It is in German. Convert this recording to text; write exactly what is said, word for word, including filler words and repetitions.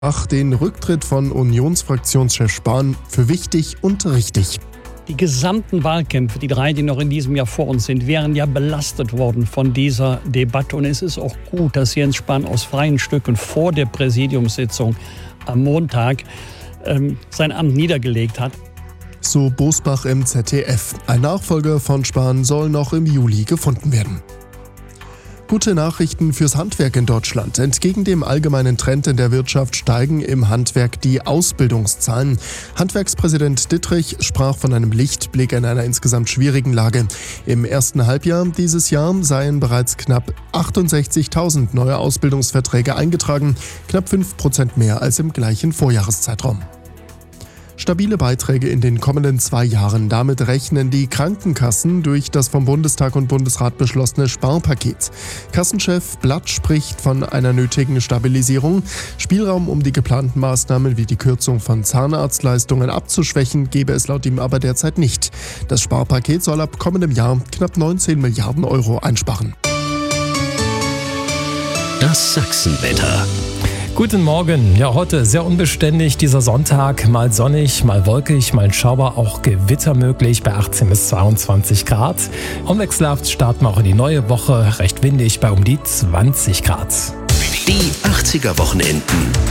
Ach, den Rücktritt von Unionsfraktionschef Spahn für wichtig und richtig. Die gesamten Wahlkämpfe, die drei, die noch in diesem Jahr vor uns sind, wären ja belastet worden von dieser Debatte. Und es ist auch gut, dass Jens Spahn aus freien Stücken vor der Präsidiumssitzung am Montag ähm, sein Amt niedergelegt hat. So Bosbach im Z D F. Ein Nachfolger von Spahn soll noch im Juli gefunden werden. Gute Nachrichten fürs Handwerk in Deutschland. Entgegen dem allgemeinen Trend in der Wirtschaft steigen im Handwerk die Ausbildungszahlen. Handwerkspräsident Dittrich sprach von einem Lichtblick in einer insgesamt schwierigen Lage. Im ersten Halbjahr dieses Jahr seien bereits knapp achtundsechzigtausend neue Ausbildungsverträge eingetragen, knapp fünf Prozent mehr als im gleichen Vorjahreszeitraum. Stabile Beiträge in den kommenden zwei Jahren. Damit rechnen die Krankenkassen durch das vom Bundestag und Bundesrat beschlossene Sparpaket. Kassenchef Blatt spricht von einer nötigen Stabilisierung. Spielraum, um die geplanten Maßnahmen wie die Kürzung von Zahnarztleistungen abzuschwächen, gebe es laut ihm aber derzeit nicht. Das Sparpaket soll ab kommendem Jahr knapp neunzehn Milliarden Euro einsparen. Das Sachsenwetter. Guten Morgen. Ja, heute sehr unbeständig dieser Sonntag. Mal sonnig, mal wolkig, mal ein Schauer, auch Gewitter möglich bei achtzehn bis zweiundzwanzig Grad. Unwechselhaft starten wir auch in die neue Woche. Recht windig bei um die zwanzig Grad. Die achtziger Wochenenden.